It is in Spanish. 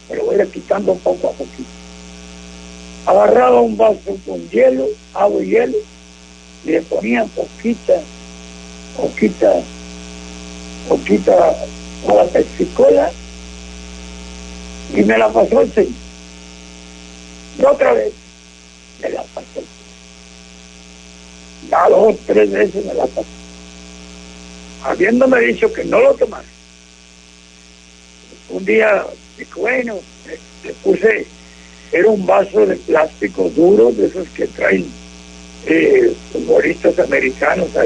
me lo voy a ir quitando poco a poquito. Agarraba un vaso con hielo, agua y hielo, y le ponía poquita a la Pepsi-Cola, y me la pasó el señor. Y otra vez me la pasó el señor. Ya 2 o 3 veces me la pasó. Habiéndome dicho que no lo tomara. Un día, bueno, le puse, era un vaso de plástico duro, de esos que traen futbolistas americanos ahí